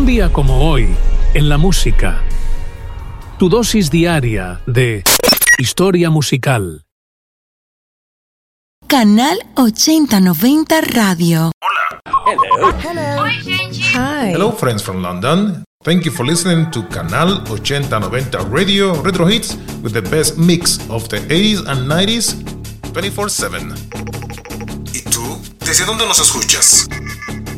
Un día como hoy, en la música. Tu dosis diaria de historia musical. Canal 8090 Radio. Hola. Hello. Hi. Hello, friends from London. Thank you for listening to Canal 8090 Radio Retro Hits with the best mix of the 80s and 90s 24/7. ¿Y tú? ¿Desde dónde nos escuchas?